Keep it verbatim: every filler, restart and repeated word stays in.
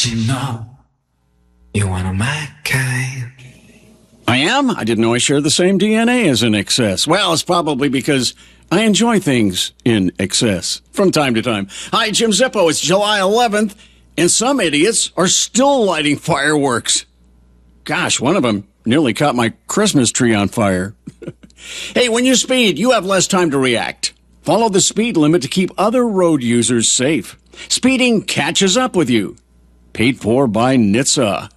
But you know, you're one of my kind. I am? I didn't know I shared the same D N A as an excess. Well, it's probably because I enjoy things in excess from time to time. Hi, Jim Zippo. It's July eleventh, and some idiots are still lighting fireworks. Gosh, one of them nearly caught my Christmas tree on fire. Hey, when you speed, you have less time to react. Follow the speed limit to keep other road users safe. Speeding catches up with you. Paid for by N H T S A.